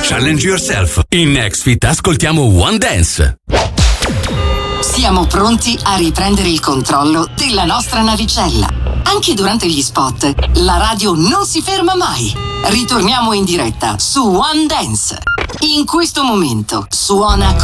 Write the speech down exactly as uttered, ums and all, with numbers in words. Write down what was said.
Challenge yourself. In Nextfit ascoltiamo One Dance. Siamo pronti a riprendere il controllo della nostra navicella. Anche durante gli spot, la radio non si ferma mai. Ritorniamo in diretta su One Dance. In questo momento suona con